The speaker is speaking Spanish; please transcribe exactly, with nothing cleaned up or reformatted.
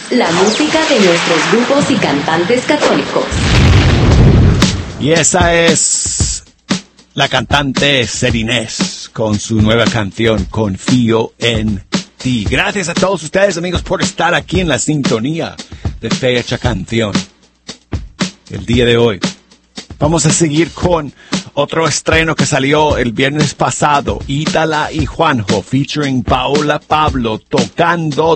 La música de nuestros grupos y cantantes católicos. Y esa es la cantante Serinés con su nueva canción Confío en Ti. Gracias a todos ustedes, amigos, por estar aquí en la sintonía de Fecha Canción. El día de hoy vamos a seguir con otro estreno que salió el viernes pasado, Ítala y Juanjo, featuring Paola Pablo, tocando